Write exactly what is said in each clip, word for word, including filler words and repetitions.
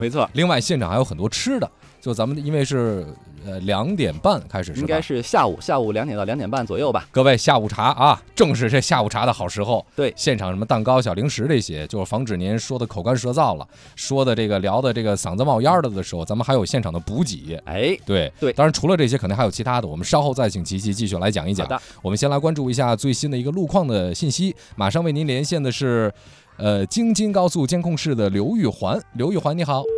没错。 另外现场还有很多吃的，就咱们因为是呃两点半开始是吧？ 应该是下午下午两点到两点半左右吧。 各位下午茶啊，正是这下午茶的好时候。 对， 现场什么蛋糕、小零食这些，就是防止您说的口干舌燥了，说的这个聊的这个嗓子冒烟了的时候，咱们还有现场的补给。 哎， 对对， 当然除了这些，可能还有其他的，我们稍后再请琪琪继续来讲一讲。 好的， 我们先来关注一下最新的一个路况的信息。马上为您连线的是，呃，京津高速监控室的刘玉环。刘玉环，你好。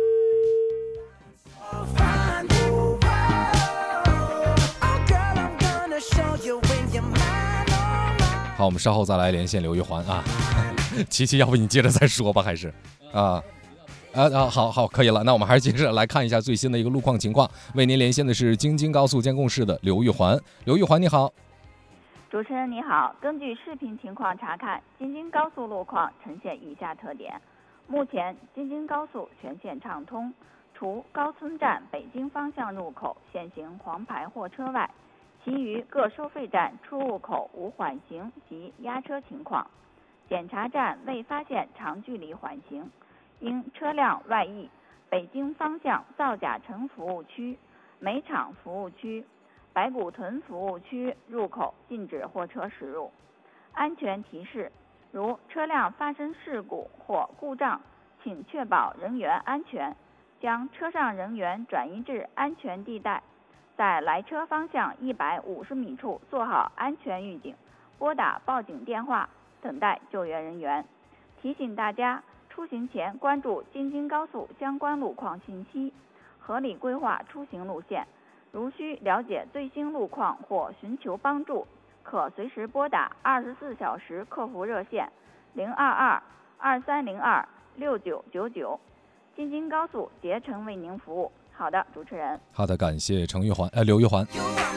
好，我们稍后再来连线刘玉环啊。琪琪，要不你接着再说吧，还是啊啊啊，好好，可以了。那我们还是接着来看一下最新的一个路况情况。为您连线的是京津高速监控室的刘玉环。刘玉环，你好。 主持人你好，根据视频情况查看，京津高速路况呈现以下特点：目前京津高速全线畅通，除高村站北京方向入口现行黄牌货车外，其余各收费站出入口无缓行及压车情况。检查站未发现长距离缓行，因车辆外溢北京方向造甲城服务区、煤厂服务区、白骨屯服务区入口禁止货车驶入。安全提示：如车辆发生事故或故障，请确保人员安全，将车上人员转移至安全地带，在来车方向一百五十米处做好安全预警，拨打报警电话，等待救援人员。提醒大家，出行前关注京津高速相关路况信息，合理规划出行路线。如需了解最新路况或寻求帮助，可随时拨打二十四小时客服热线零二二二三零二六九九九，京津高速竭诚为您服务。好的，主持人。 好的，感谢程玉环，呃，刘玉环。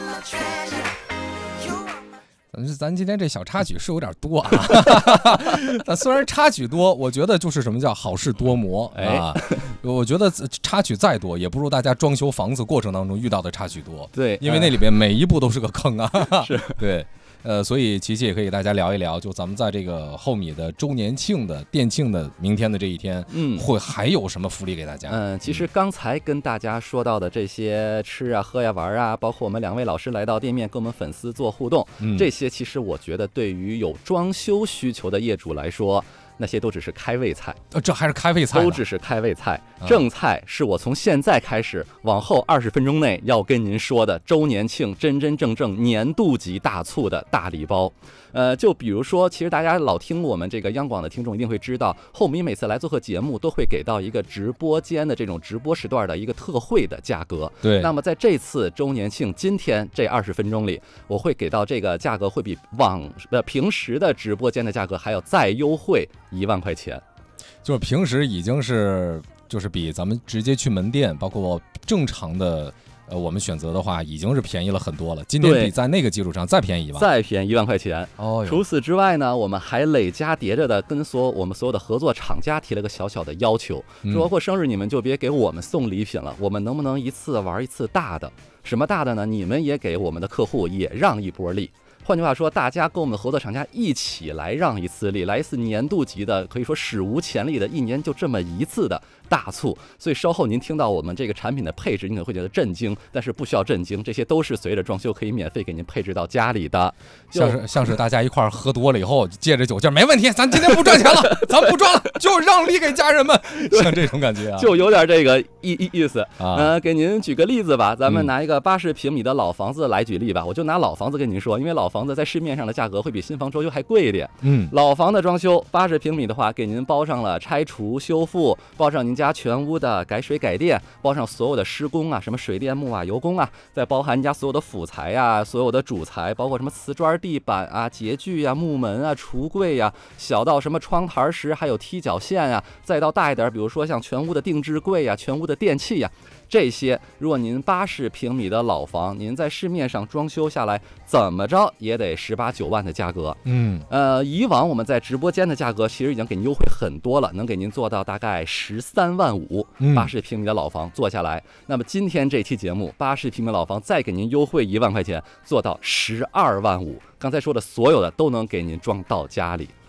咱咱今天这小插曲是有点多啊，但虽然插曲多，我觉得就是什么叫好事多磨啊。我觉得插曲再多，也不如大家装修房子过程当中遇到的插曲多。 对， 因为那里边每一步都是个坑啊。 是， 对。呃，所以琪琪也可以给大家聊一聊，就咱们在这个后米的周年庆的店庆的明天的这一天，嗯，会还有什么福利给大家？ 嗯，其实刚才跟大家说到的这些吃啊、喝呀、玩啊，包括我们两位老师来到店面跟我们粉丝做互动，嗯，这些其实我觉得对于有装修需求的业主来说，那些都只是开胃菜， 呃，这还是开胃菜， 都只是开胃菜。正菜是我从现在开始往后二十分钟内要跟您说的周年庆真真正正年度级大促的大礼包。呃，就比如说，其实大家老听我们这个央广的听众一定会知道，后米每次来做客节目都会给到一个直播间的这种直播时段的一个特惠的价格。 对。 那么在这次周年庆今天这二十分钟里，我会给到这个价格会比往呃平时的直播间的价格还要再优惠一万块钱。 就是平时已经是就是比咱们直接去门店，包括正常的。呃，我们选择的话已经是便宜了很多了，今天比在那个基础上再便宜一万， 再便宜一万块钱。 哦， 除此之外呢，我们还累加叠着的跟所有我们所有的合作厂家提了个小小的要求，说包括生日你们就别给我们送礼品了，我们能不能一次玩一次大的？什么大的呢？你们也给我们的客户也让一波利。换句话说，大家跟我们的合作厂家一起来让一次利，来一次年度级的，可以说史无前例的，一年就这么一次的大促。所以稍后您听到我们这个产品的配置，你可能会觉得震惊，但是不需要震惊，这些都是随着装修可以免费给您配置到家里的。 像是像是大家一块喝多了以后，借着酒劲，没问题，咱今天不赚钱了，咱不赚了，就让利给家人们，像这种感觉啊， 就有点这个意意意思啊。呃，给您举个例子吧，咱们拿一个八十平米的老房子来举例吧，我就拿老房子跟您说，因为老房子在市面上的价格会比新房装修还贵一点。嗯，老房的装修八十平米的话，给您包上了拆除修复，包上您家全屋的改水改电，包上所有的施工啊，什么水电木啊、油工啊，再包含您家所有的辅材啊、所有的主材，包括什么瓷砖地板啊、洁具啊、木门啊、橱柜啊，小到什么窗台石，还有踢脚线啊，再到大一点，比如说像全屋的定制柜啊、全屋的电器啊。这些，如果您八十平米的老房，您在市面上装修下来，怎么着也得十八九万的价格。嗯，呃，以往我们在直播间的价格其实已经给您优惠很多了，能给您做到大概十三万五。八十平米的老房做下来，那么今天这期节目，八十平米老房再给您优惠一万块钱，做到十二万五。刚才说的所有的都能给您装到家里。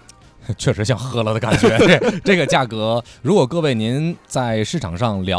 确实像喝了的感觉。这这个价格，如果各位您在市场上了